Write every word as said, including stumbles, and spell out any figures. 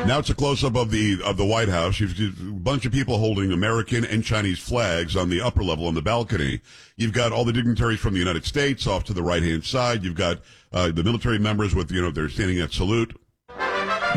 Now it's a close-up of the of the White House. You've, you've a bunch of people holding American and Chinese flags on the upper level on the balcony. You've got all the dignitaries from the United States off to the right-hand side. You've got uh, the military members with, you know, they're standing at salute.